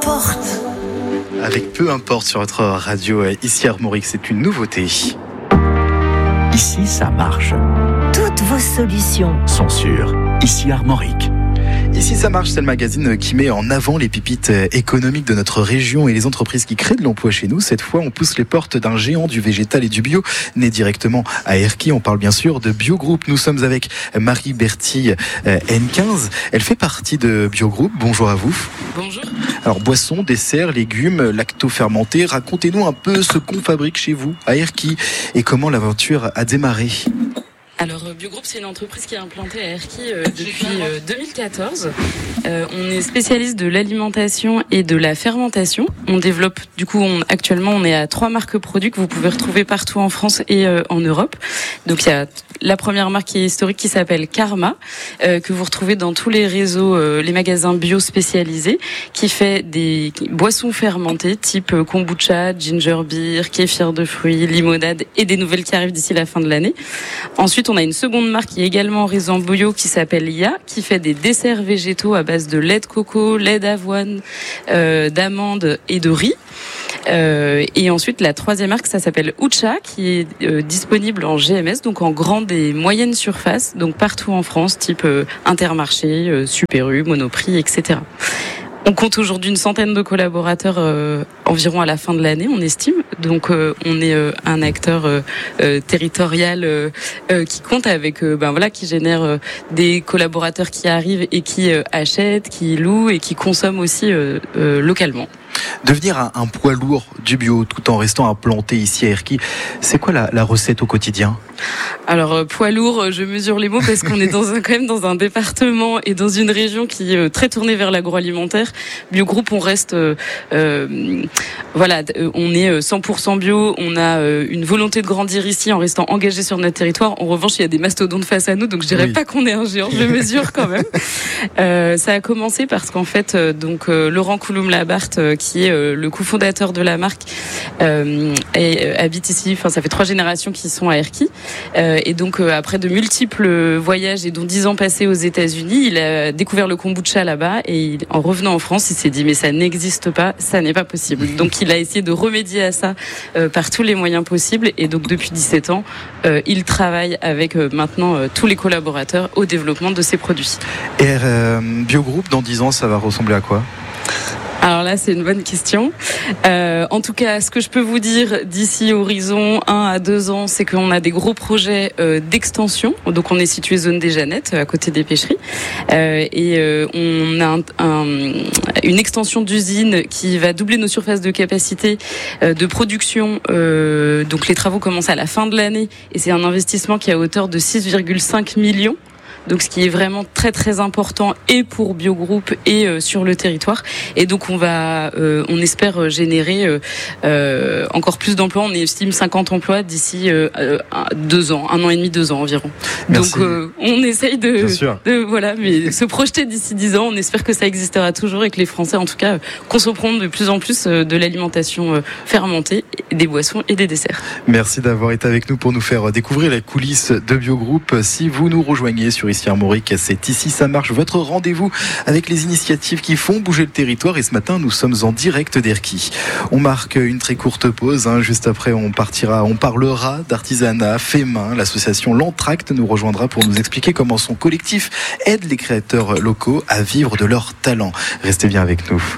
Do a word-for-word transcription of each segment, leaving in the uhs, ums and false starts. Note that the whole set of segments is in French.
importe. Avec Peu importe sur notre radio ici Armorique, c'est une nouveauté. Ici, ça marche. Toutes vos solutions Sont sûres. Ici Armorique. Ici ça marche, c'est le magazine qui met en avant les pépites économiques de notre région et les entreprises qui créent de l'emploi chez nous. Cette fois, on pousse les portes d'un géant du végétal et du bio, né directement à Erquy. On parle bien sûr de Biogroup. Nous sommes avec Marie Bertille, N quinze. Elle fait partie de Biogroup. Bonjour à vous. Bonjour. Alors, boissons, desserts, légumes, lacto-fermentés. Racontez-nous un peu ce qu'on fabrique chez vous à Erquy et comment l'aventure a démarré. Alors Biogroup, c'est une entreprise qui est implantée à Erquy euh, depuis euh, deux mille quatorze. Euh, on est spécialiste de l'alimentation et de la fermentation. On développe, du coup, on, actuellement, on est à trois marques produits que vous pouvez retrouver partout en France et euh, en Europe. Donc il y a la première marque qui est historique qui s'appelle Karma, euh, que vous retrouvez dans tous les réseaux, euh, les magasins bio spécialisés, qui fait des boissons fermentées type kombucha, ginger beer, kéfir de fruits, limonade et des nouvelles qui arrivent d'ici la fin de l'année. Ensuite, on a une seconde marque qui est également en réseau bio qui s'appelle Ya, qui fait des desserts végétaux à base de lait de coco, lait d'avoine, euh, d'amande et de riz. Euh, et ensuite, la troisième marque, ça s'appelle Ucha, qui est euh, disponible en G M S, donc en grande et moyenne surface, donc partout en France, type euh, Intermarché, euh, Super U, Monoprix, et cetera. On compte aujourd'hui une centaine de collaborateurs euh, environ à la fin de l'année, on estime. Donc euh, on est euh, un acteur euh, euh, territorial euh, euh, qui compte avec, euh, ben voilà, qui génère euh, des collaborateurs qui arrivent et qui euh, achètent, qui louent et qui consomment aussi euh, euh, localement. Devenir un, un poids lourd du bio tout en restant implanté ici à Erquy, c'est quoi la, la recette au quotidien ? Alors euh, poids lourd, je mesure les mots parce qu'on est dans un, quand même dans un département et dans une région qui est euh, très tournée vers l'agroalimentaire. Biogroup, on reste, euh, euh, voilà, on est cent pour cent bio. On a euh, une volonté de grandir ici en restant engagé sur notre territoire. En revanche, il y a des mastodontes face à nous, donc je dirais oui. pas qu'on est un géant. Je le mesure quand même. Euh, ça a commencé parce qu'en fait, euh, donc euh, Laurent Coulomb-Labarthe, euh, qui est euh, le cofondateur de la marque, euh, et, euh, habite ici. Enfin, ça fait trois générations qui sont à Erquy. Euh, et donc, euh, après de multiples voyages et dont dix ans passés aux États-Unis, il a découvert le kombucha là-bas et il, en revenant en France, il s'est dit mais ça n'existe pas, ça n'est pas possible. Donc, il a essayé de remédier à ça euh, par tous les moyens possibles. Et donc, depuis dix-sept ans, euh, il travaille avec euh, maintenant euh, tous les collaborateurs au développement de ces produits. Et euh, Biogroup, dans dix ans, ça va ressembler à quoi ? Alors là, c'est une bonne question. Euh, en tout cas, ce que je peux vous dire d'ici horizon un à deux ans, c'est qu'on a des gros projets euh, d'extension. Donc, on est situé zone des Jeannettes, à côté des pêcheries. Euh, et euh, on a un, un, une extension d'usine qui va doubler nos surfaces de capacité euh, de production. Euh, donc, les travaux commencent à la fin de l'année. Et c'est un investissement qui est à hauteur de six virgule cinq millions. Donc, ce qui est vraiment très très important et pour Biogroup et euh, sur le territoire. Et donc, on va, euh, on espère générer euh, euh, encore plus d'emplois. On estime cinquante emplois d'ici euh, deux ans, un an et demi, deux ans environ. Merci. Donc, euh, on essaye de, de voilà, mais se projeter d'ici dix ans. On espère que ça existera toujours et que les Français, en tout cas, consommeront de plus en plus de l'alimentation fermentée, des boissons et des desserts. Merci d'avoir été avec nous pour nous faire découvrir les coulisses de Biogroup. Si vous nous rejoignez sur Ici Armorique, c'est Ici ça marche, votre rendez-vous avec les initiatives qui font bouger le territoire. Et ce matin, nous sommes en direct d'Erquy. On marque une très courte pause. Hein. Juste après, on partira, on parlera d'artisanat fait main. L'association L'Entracte nous rejoindra pour nous expliquer comment son collectif aide les créateurs locaux à vivre de leur talent. Restez bien avec nous.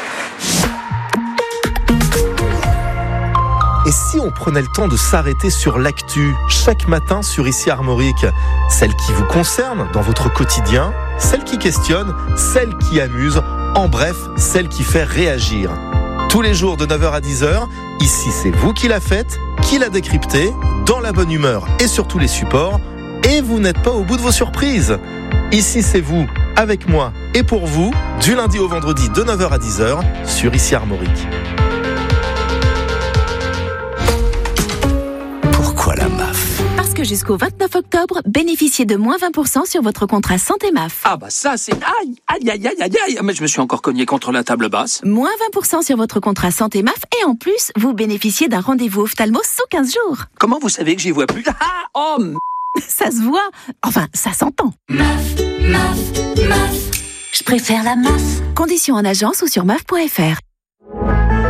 Et si on prenait le temps de s'arrêter sur l'actu chaque matin sur Ici Armorique, celle qui vous concerne dans votre quotidien, celle qui questionne, celle qui amuse, en bref, celle qui fait réagir. Tous les jours de neuf heures à dix heures, ici c'est vous qui la faites, qui la décryptez, dans la bonne humeur et sur tous les supports, et vous n'êtes pas au bout de vos surprises. Ici c'est vous, avec moi et pour vous, du lundi au vendredi de neuf heures à dix heures sur Ici Armorique. La M A F. Parce que jusqu'au vingt-neuf octobre, bénéficiez de moins vingt pour cent sur votre contrat santé M A F. Ah bah ça c'est... Aïe, aïe, aïe, aïe, aïe, aïe. Mais je me suis encore cogné contre la table basse. Moins vingt pour cent sur votre contrat santé M A F et en plus, vous bénéficiez d'un rendez-vous ophtalmo sous quinze jours. Comment vous savez que j'y vois plus? Ah, oh m... Ça se voit. Enfin, ça s'entend. M A F, M A F, M A F. Je préfère la M A F. Conditions en agence ou sur M A F point F R.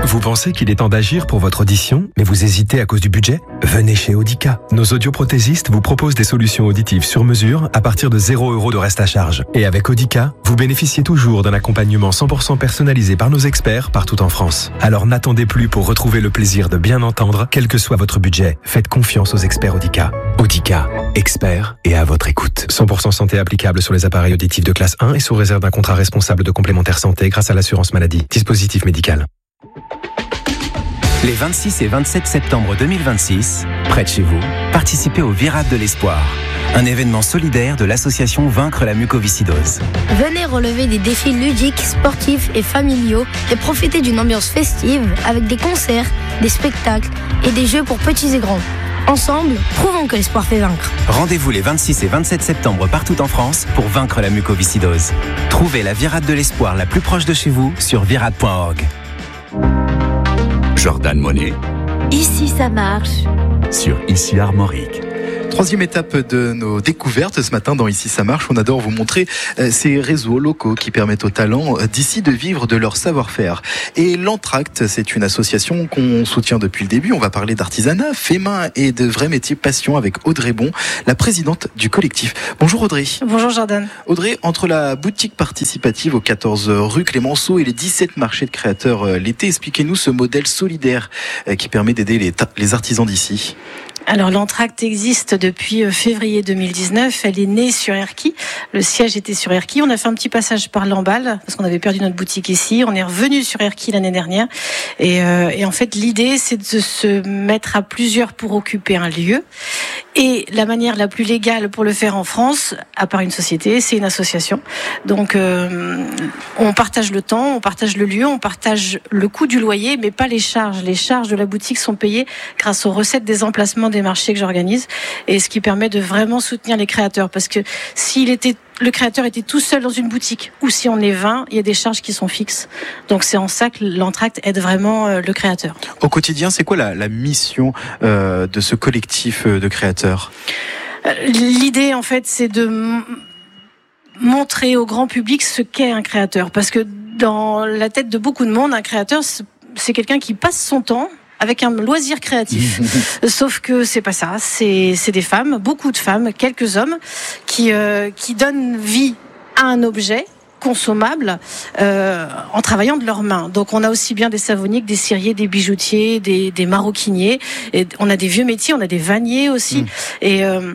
Vous pensez qu'il est temps d'agir pour votre audition, mais vous hésitez à cause du budget ? Venez chez Audica. Nos audioprothésistes vous proposent des solutions auditives sur mesure à partir de zéro euro de reste à charge. Et avec Audica, vous bénéficiez toujours d'un accompagnement cent pour cent personnalisé par nos experts partout en France. Alors n'attendez plus pour retrouver le plaisir de bien entendre, quel que soit votre budget. Faites confiance aux experts Audica. Audica, experts et à votre écoute. cent pour cent santé applicable sur les appareils auditifs de classe un et sous réserve d'un contrat responsable de complémentaire santé grâce à l'assurance maladie. Dispositif médical. Les vingt-six et vingt-sept septembre deux mille vingt-six, près de chez vous, participez au Virade de l'Espoir, un événement solidaire de l'association Vaincre la mucoviscidose. Venez relever des défis ludiques, sportifs et familiaux et profiter d'une ambiance festive avec des concerts, des spectacles et des jeux pour petits et grands. Ensemble, prouvons que l'espoir fait vaincre. Rendez-vous les vingt-six et vingt-sept septembre partout en France pour vaincre la mucoviscidose. Trouvez la Virade de l'Espoir la plus proche de chez vous sur virade point org. Jordan Monet. Ici ça marche. Sur Ici Armorique. Troisième étape de nos découvertes ce matin dans Ici ça marche, on adore vous montrer ces réseaux locaux qui permettent aux talents d'ici de vivre de leur savoir-faire. Et l'Entracte, c'est une association qu'on soutient depuis le début. On va parler d'artisanat, fait main et de vrais métiers passion avec Audrey Bon, la présidente du collectif. Bonjour Audrey. Bonjour Jordan. Audrey, entre la boutique participative aux quatorze rue Clémenceau et les dix-sept marchés de créateurs l'été, expliquez-nous ce modèle solidaire qui permet d'aider les, ta- les artisans d'ici. Alors l'Entracte existe depuis février deux mille dix-neuf, elle est née sur Erquy, le siège était sur Erquy, on a fait un petit passage par Lamballe parce qu'on avait perdu notre boutique ici, on est revenu sur Erquy l'année dernière et, euh, et en fait l'idée c'est de se mettre à plusieurs pour occuper un lieu et la manière la plus légale pour le faire en France, à part une société, c'est une association. Donc euh, on partage le temps, on partage le lieu, on partage le coût du loyer mais pas les charges, les charges de la boutique sont payées grâce aux recettes des emplacements des marchés que j'organise et ce qui permet de vraiment soutenir les créateurs parce que s'il était le créateur était tout seul dans une boutique ou si on est vingt, il y a des charges qui sont fixes. Donc c'est en ça que l'Entracte aide vraiment le créateur. Au quotidien, c'est quoi la, la mission euh, de ce collectif de créateurs ? L'idée en fait, c'est de m- montrer au grand public ce qu'est un créateur parce que dans la tête de beaucoup de monde, un créateur c'est quelqu'un qui passe son temps avec un loisir créatif. Sauf que c'est pas ça, c'est c'est des femmes, beaucoup de femmes, quelques hommes qui euh, qui donnent vie à un objet consommable euh, en travaillant de leurs mains. Donc on a aussi bien des savonniers que des ciriers, des bijoutiers, des des maroquiniers, et on a des vieux métiers, on a des vanniers aussi mmh. et euh,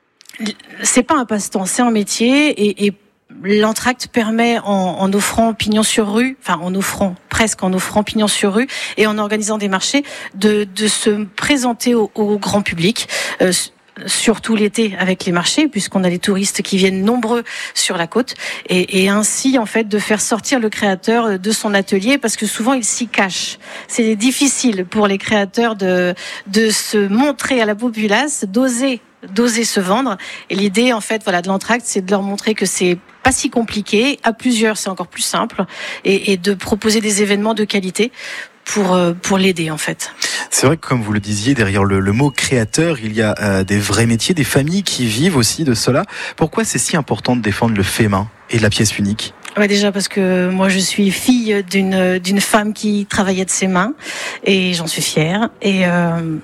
c'est pas un passe-temps, c'est un métier et, et l'Entracte permet en, en offrant pignon sur rue, enfin en offrant presque en offrant pignon sur rue et en organisant des marchés, de, de se présenter au, au grand public. Euh, surtout l'été avec les marchés, puisqu'on a les touristes qui viennent nombreux sur la côte, et, et ainsi en fait de faire sortir le créateur de son atelier, parce que souvent il s'y cache. C'est difficile pour les créateurs de de se montrer à la populace, d'oser d'oser se vendre. Et l'idée en fait voilà de l'Entracte, c'est de leur montrer que c'est pas si compliqué, à plusieurs c'est encore plus simple, et, et de proposer des événements de qualité pour pour l'aider en fait. C'est vrai que comme vous le disiez, derrière le, le mot créateur, il y a euh, des vrais métiers, des familles qui vivent aussi de cela. Pourquoi c'est si important de défendre le fait main et la pièce unique ? Ouais, déjà parce que moi je suis fille d'une d'une femme qui travaillait de ses mains et j'en suis fière, et euh,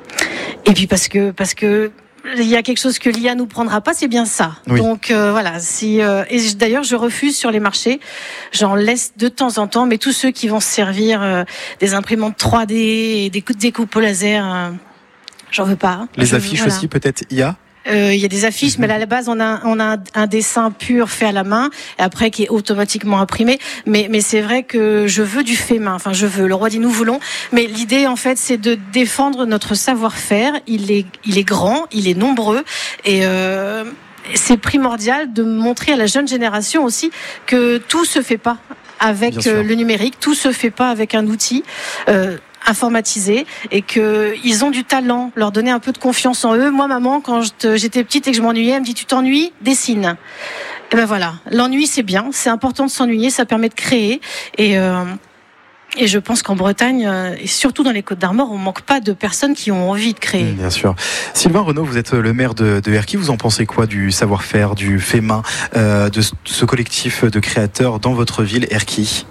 et puis parce que parce que il y a quelque chose que l'I A nous prendra pas, c'est bien ça. Oui. Donc euh, voilà, si euh, et d'ailleurs je refuse sur les marchés, j'en laisse de temps en temps, mais tous ceux qui vont se servir euh, des imprimantes trois D et des découpes au laser, euh, j'en veux pas. Les je, affiches voilà. aussi peut-être I A. Il euh, y a des affiches, mais là, à la base, on a, on a un, un dessin pur fait à la main, et après qui est automatiquement imprimé. Mais, mais c'est vrai que je veux du fait main. Enfin, je veux. Le roi dit nous voulons. Mais l'idée, en fait, c'est de défendre notre savoir-faire. Il est, il est grand, il est nombreux, et euh, c'est primordial de montrer à la jeune génération aussi que tout se fait pas avec euh, le numérique, tout se fait pas avec un outil. Euh, informatisés, et que ils ont du talent, leur donner un peu de confiance en eux. Moi, maman, quand j'étais petite et que je m'ennuyais, elle me dit: tu t'ennuies, dessine. Et ben voilà, l'ennui c'est bien, c'est important de s'ennuyer, ça permet de créer, et euh, et je pense qu'en Bretagne, et surtout dans les Côtes-d'Armor, on manque pas de personnes qui ont envie de créer. Bien sûr. Sylvain Renaud, vous êtes le maire de, de Erquy, vous en pensez quoi du savoir-faire, du fait main, euh, de ce collectif de créateurs dans votre ville, Erquy ?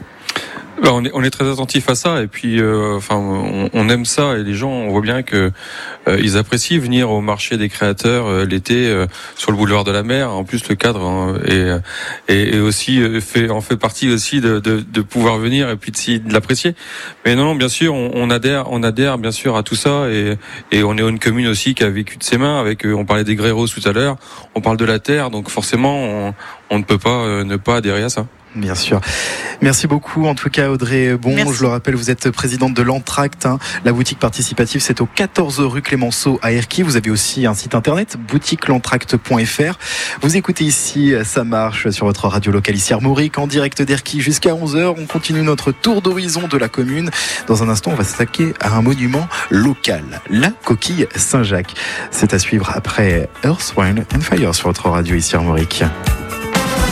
Ben, on est on est très attentif à ça et puis euh, enfin on, on aime ça et les gens on voit bien que euh, ils apprécient venir au marché des créateurs euh, l'été euh, sur le boulevard de la Mer. En plus le cadre hein, est, est, est aussi euh, fait en fait partie aussi de, de, de pouvoir venir et puis de, de l'apprécier. Mais non non bien sûr on, on adhère on adhère bien sûr à tout ça et et on est une commune aussi qui a vécu de ses mains avec euh, on parlait des grès roses tout à l'heure, on parle de la terre donc forcément on, on ne peut pas euh, ne pas adhérer à ça. Bien sûr. Merci beaucoup. En tout cas, Audrey Bon, Merci. Je le rappelle, vous êtes présidente de l'Entracte. Hein. La boutique participative, c'est au quatorze rue Clémenceau à Erquy. Vous avez aussi un site internet, boutique l'entracte point f r. Vous écoutez ici, ça marche sur votre radio locale ici Armorique, en direct d'Erquy jusqu'à onze heures. On continue notre tour d'horizon de la commune. Dans un instant, on va s'attaquer à un monument local, la coquille Saint-Jacques. C'est à suivre après Earth, Wind and Fire sur votre radio ici Armorique.